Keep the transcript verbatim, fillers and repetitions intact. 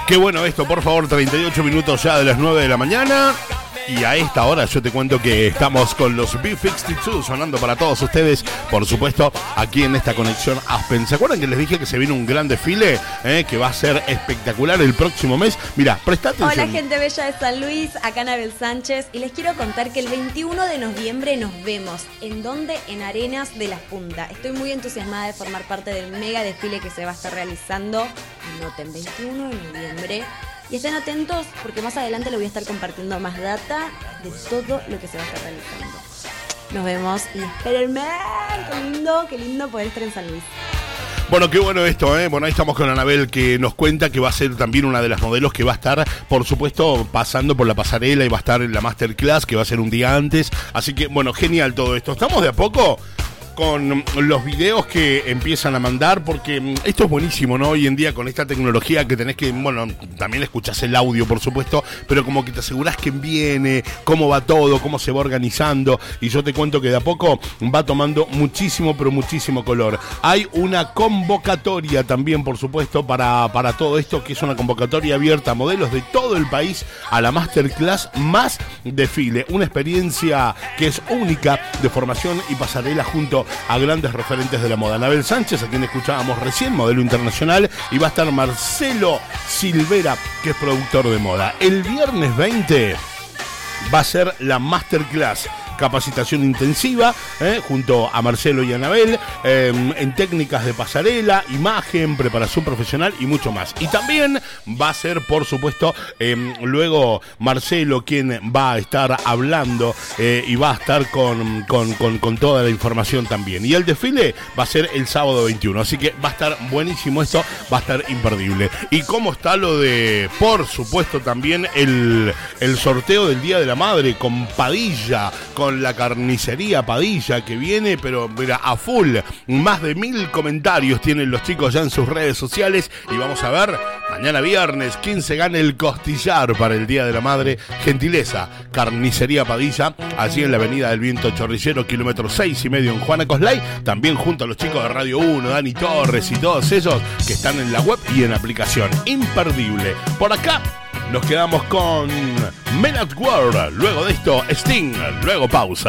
Qué bueno esto, por favor, treinta y ocho minutos ya de las nueve de la mañana. Y a esta hora yo te cuento que estamos con los B cincuenta y dos sonando para todos ustedes, por supuesto, aquí en esta conexión Aspen. ¿Se acuerdan que les dije que se viene un gran desfile? Eh, que va a ser espectacular el próximo mes. Mirá, presta atención. Hola, gente bella de San Luis, acá Anabel Sánchez. Y les quiero contar que el veintiuno de noviembre nos vemos. ¿En dónde? En Arenas de la Punta. Estoy muy entusiasmada de formar parte del mega desfile que se va a estar realizando. Anoten, veintiuno de noviembre. Y estén atentos porque más adelante les voy a estar compartiendo más data de todo lo que se va a estar realizando. Nos vemos y espérenme. Qué lindo, qué lindo poder estar en San Luis. Bueno, qué bueno esto, ¿eh? Bueno, ahí estamos con Anabel, que nos cuenta que va a ser también una de las modelos que va a estar, por supuesto, pasando por la pasarela y va a estar en la masterclass, que va a ser un día antes. Así que, bueno, genial todo esto. Estamos de a poco con los videos que empiezan a mandar, porque esto es buenísimo, ¿no? Hoy en día con esta tecnología que tenés que, bueno, también escuchás el audio, por supuesto, pero como que te asegurás quién viene, cómo va todo, cómo se va organizando, y yo te cuento que de a poco va tomando muchísimo, pero muchísimo color. Hay una convocatoria también, por supuesto, para, para todo esto, que es una convocatoria abierta a modelos de todo el país a la Masterclass más desfile, una experiencia que es única de formación y pasarela junto a grandes referentes de la moda. Anabel Sánchez, a quien escuchábamos recién, modelo internacional, y va a estar Marcelo Silvera, que es productor de moda. El viernes veinte va a ser la Masterclass, capacitación intensiva, eh, junto a Marcelo y Anabel, eh, en técnicas de pasarela, imagen, preparación profesional y mucho más. Y también va a ser, por supuesto, eh, luego Marcelo quien va a estar hablando eh, y va a estar con, con, con, con toda la información también. Y el desfile va a ser el sábado veintiuno, así que va a estar buenísimo esto, va a estar imperdible. Y cómo está lo de, por supuesto, también el, el sorteo del Día de la Madre con Padilla, con la carnicería Padilla, que viene, pero mira, a full. Más de mil comentarios tienen los chicos ya en sus redes sociales, y vamos a ver mañana viernes quién se gana el costillar para el Día de la Madre. Gentileza, carnicería Padilla, allí en la avenida del Viento Chorrillero, kilómetro seis y medio en Juana Coslay, también junto a los chicos de Radio uno, Dani Torres y todos ellos que están en la web y en la aplicación. Imperdible. Por acá nos quedamos con Men at War. Luego de esto, Sting. Luego pausa.